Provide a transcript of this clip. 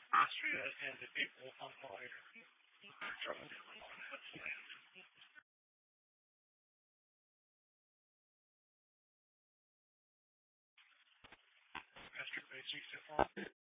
Austria and the people on fire. Master Basics